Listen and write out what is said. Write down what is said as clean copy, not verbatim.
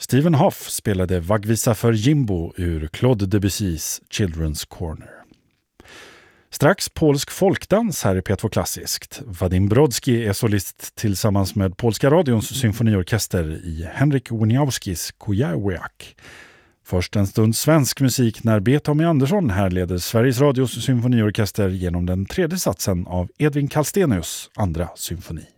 Stephen Hoff spelade vaggvisa för Jimbo ur Claude Debussys Children's Corner. Strax polsk folkdans här i P2 Klassiskt. Vadim Brodski är solist tillsammans med Polska radions symfoniorkester i Henryk Wieniawskis Kujawiak. Först en stund svensk musik när B. Tommy Andersson här leder Sveriges radios symfoniorkester genom den tredje satsen av Edvin Kallstenius andra symfoni.